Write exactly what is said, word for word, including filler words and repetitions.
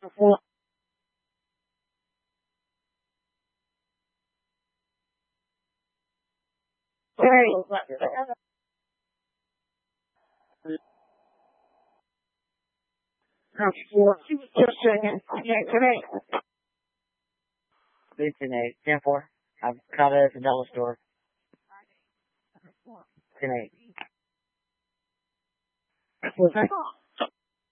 four. Hey. That's four. Just saying. Yeah, today. Big ten eight. ten four. I've caught it at the dollar store. ten eight. What's that?